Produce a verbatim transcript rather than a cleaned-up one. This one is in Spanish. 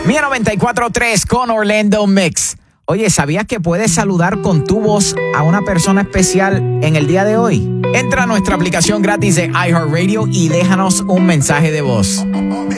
Mía noventa y cuatro punto tres con Orlando Mix. Oye, ¿sabías que puedes saludar con tu voz a una persona especial en el día de hoy? Entra a nuestra aplicación gratis de iHeartRadio y déjanos un mensaje de voz.